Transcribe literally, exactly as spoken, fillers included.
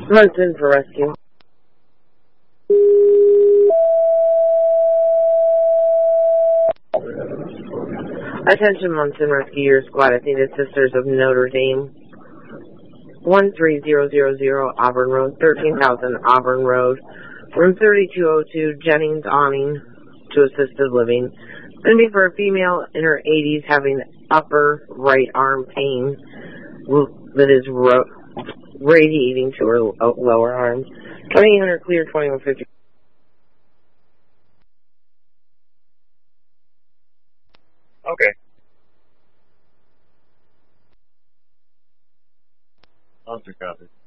Munson for rescue. Attention Munson Rescue Your Squad, Athena Sisters of Notre Dame. one three zero zero zero Auburn Road, thirteen thousand Auburn Road. Room thirty-two oh two, Jennings Awning to Assisted Living. Going to be for a female in her eighties having upper right arm pain that is ro radiating to her lower arm. twenty-eight hundred clear, twenty-one fifty. Okay. Monster copy.